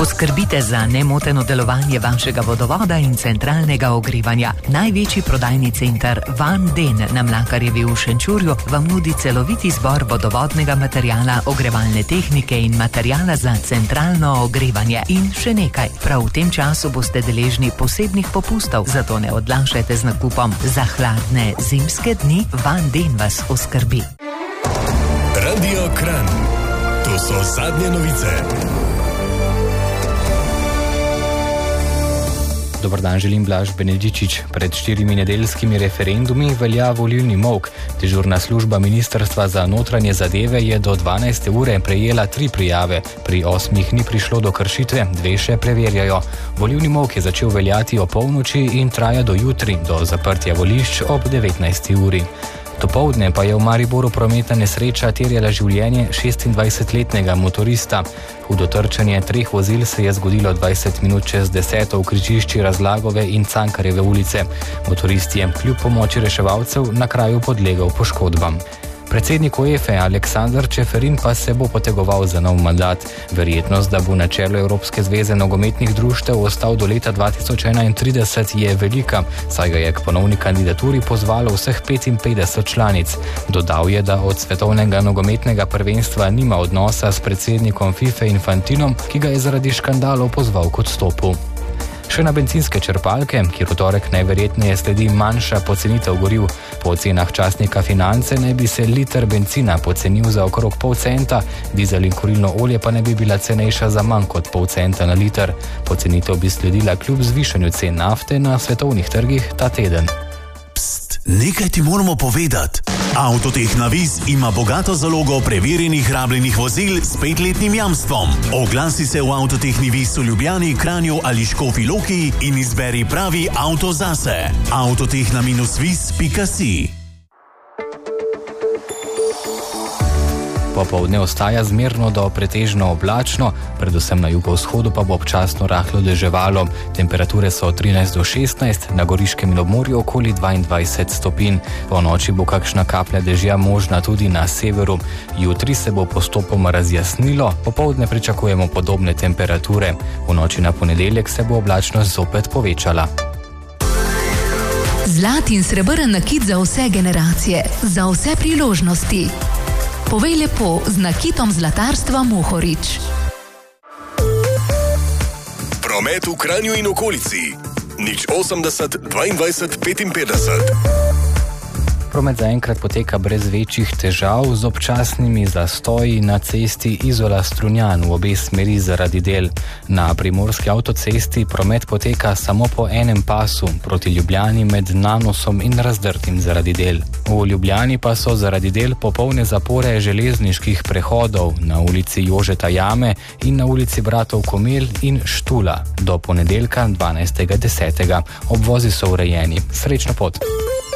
Poskrbite za nemoteno delovanje vašega vodovoda in centralnega ogrevanja. Največji prodajni center Van Den na Mlakarjevi v Šenčurju vam nudi celovit izbor vodovodnega materijala, ogrevalne tehnike in materijala za centralno ogrevanje. In še nekaj, prav v tem času boste deležni posebnih popustov, zato ne odlašajte z nakupom. Za hladne zimske dni Van Den vas oskrbi. Radio Kranj. To so zadnje novice. Dobar dan, želim Blaž Benedičič. Pred 4 nedeljskimi referendumi velja volilni molk. Dežurna služba Ministrstva za notranje zadeve je do 12. ure prejela 3 prijave. Pri 8 ni prišlo do kršitve, 2 še preverjajo. Volilni molk je začel veljati o polnoči in traja do jutri, do zaprtja volišč ob 19. uri. Dopoldne pa je v Mariboru prometna nesreča terjala življenje 26-letnega motorista. Hudo trčenje 3 vozil se je zgodilo 20 minut čez 10 v križišči Razlagove in Cankarjeve ulice. Motorist je kljub pomoči reševalcev na kraju podlegel poškodbam. Predsednik UEFA Aleksandar Čeferin pa se bo potegoval za nov mandat. Verjetnost, da bo na čelu Evropske zveze nogometnih društev ostal do leta 2031, je velika, saj ga je k ponovni kandidaturi pozvalo vseh 55 članic. Dodal je, da od svetovnega nogometnega prvenstva nima odnosa s predsednikom FIFA Infantinom, ki ga je zaradi škandalov pozval k odstopu. Še na bencinske črpalke, kjer v torek najverjetneje sledi manjša pocenitev goriv. Po ocenah časnika Finance naj bi se liter bencina pocenil za okrog pol centa, dizel in kurilno olje pa ne bi bila cenejša za manj kot pol centa na liter. Pocenitev bi sledila kljub zvišanju cen nafte na svetovnih trgih ta teden. Nekaj ti moramo povedati. Avtotehna Viz ima bogato zalogo preverjenih rabljenih vozil s 5-letnim jamstvom. Oglasi se v Avtotehni Viz v Ljubljani, Kranju ali Škofji Loki in izberi pravi avto zase. Avtotehna-viz.si. Popoldne ostaja zmerno do pretežno oblačno, predvsem na jugovzhodu pa bo občasno rahlo deževalo. Temperature so od 13 do 16, na Goriškem in obmorju okoli 22 stopinj. Po noči bo kakšna kaplja dežja možna tudi na severu. Jutri se bo postopoma razjasnilo, popoldne pričakujemo podobne temperature. V noči na ponedeljek se bo oblačnost zopet povečala. Zlat in srebrn nakit za vse generacije, za vse priložnosti. Povej lepo z nakitom zlatarstva Mohorič. Promet v Kranju in okolici. 080 22 55. Promet zaenkrat poteka brez večjih težav, z občasnimi zastoji na cesti Izola-Strunjan v obe smeri zaradi del. Na primorski avtocesti promet poteka samo po enem pasu, proti Ljubljani med Nanosom in Razdrtim zaradi del. V Ljubljani pa so zaradi del popolne zapore železniških prehodov na ulici Jožeta Jame in na ulici Bratov Komel in Štula do ponedeljka 12.10. Obvozi so urejeni. Srečno pot!